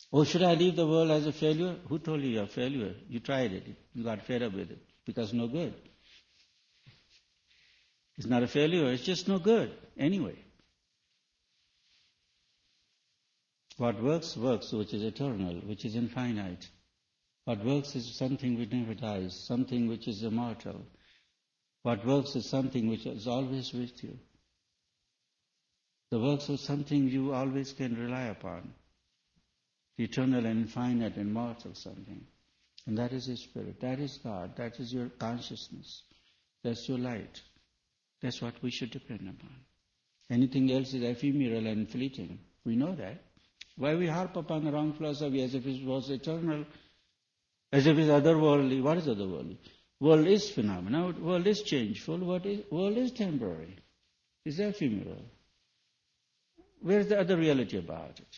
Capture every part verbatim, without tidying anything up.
Oh, should I leave the world as a failure? Who told you you're a failure? You tried it. You got fed up with it because no good. It's not a failure. It's just no good anyway. What works, works, which is eternal, which is infinite. What works is something which never dies, something which is immortal. What works is something which is always with you. The works is something you always can rely upon. The eternal and infinite and immortal something. And that is His Spirit. That is God. That is your consciousness. That's your light. That's what we should depend upon. Anything else is ephemeral and fleeting. We know that. Why we harp upon the wrong philosophy as if it was eternal, as if it's otherworldly. What is otherworldly? World is phenomena. World is changeful. World is, world is temporary. It's ephemeral. Where's the other reality about it?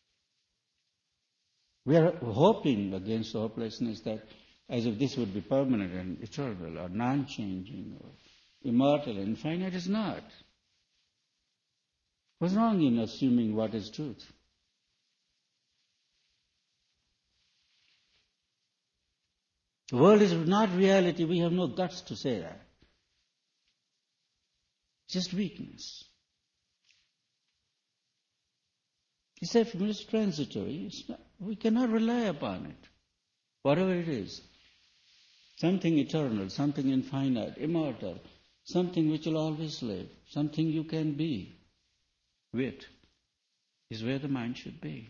We are hoping against hopelessness that as if this would be permanent and eternal or non-changing or immortal and infinite. It is not. What's wrong in assuming what is truth? The world is not reality. We have no guts to say that. Just weakness. It's ephemeral, it's transitory. It's not, we cannot rely upon it. Whatever it is. Something eternal, something infinite, immortal, something which will always live, something you can be with, is where the mind should be.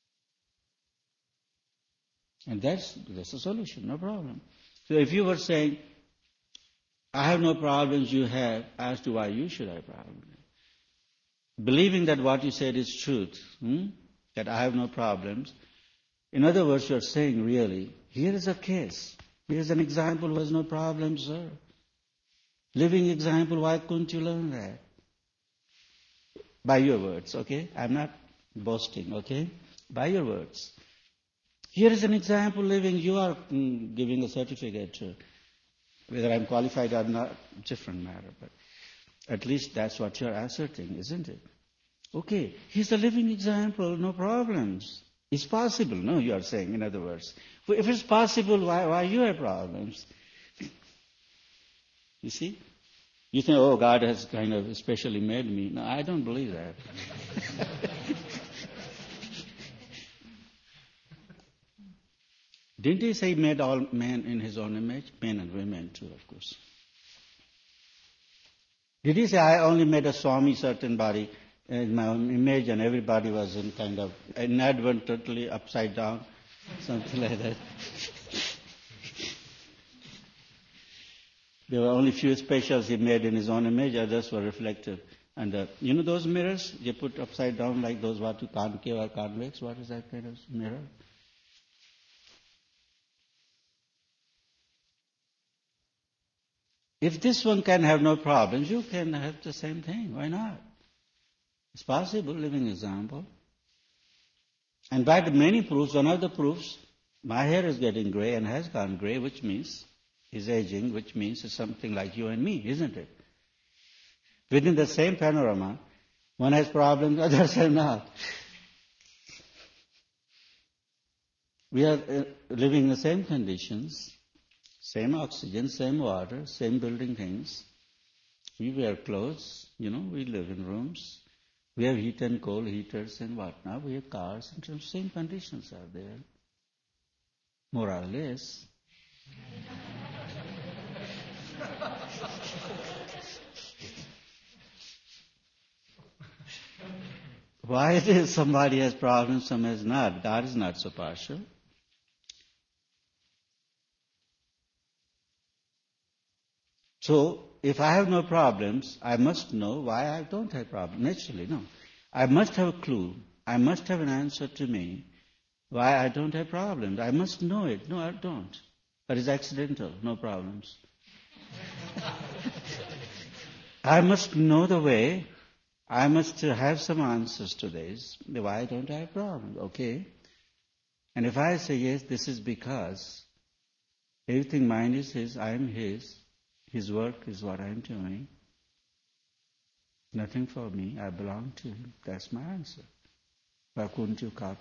And that's, that's the solution, no problem. So if you were saying, I have no problems you have, as to why you should have problems. Believing that what you said is truth, hmm? that I have no problems. In other words, you're saying really, here is a case. Here's an example who has no problems, sir. Living example, why couldn't you learn that? By your words, okay? I'm not boasting, okay? By your words. Here is an example living, you are mm, giving a certificate to. Whether I'm qualified or not, different matter, but at least that's what you're asserting, isn't it? Okay, he's a living example, no problems. It's possible, no, you are saying, in other words. If it's possible, why, why you have problems? You see? You think, oh, God has kind of especially made me. No, I don't believe that. Didn't He say He made all men in His own image? Men and women too, of course. Did He say, I only made a Swami certain body in my own image and everybody was in kind of inadvertently upside down? Something like that. There were only few specials He made in His own image, others were reflective. And uh, you know those mirrors you put upside down like those what you concave or convex? What is that kind of mirror? If this one can have no problems, you can have the same thing. Why not? It's possible, living example. And by the many proofs, one of the proofs, my hair is getting grey and has gone grey, which means is aging, which means it's something like you and me, isn't it? Within the same panorama, one has problems, others have not. We are uh, living in the same conditions, same oxygen, same water, same building things. We wear clothes, you know, we live in rooms. We have heat and cold heaters and whatnot. We have cars, and the same conditions are there. More or less. Why it is somebody has problems, some has not? God is not so partial. So, if I have no problems, I must know why I don't have problems. Naturally, no. I must have a clue. I must have an answer to me why I don't have problems. I must know it. No, I don't. But it's accidental, no problems. I must know the way. I must have some answers to this. Why don't I have problems? Okay. And if I say, yes, this is because everything mine is His, I am His, His work is what I am doing, nothing for me, I belong to Him, that's my answer. Why couldn't you copy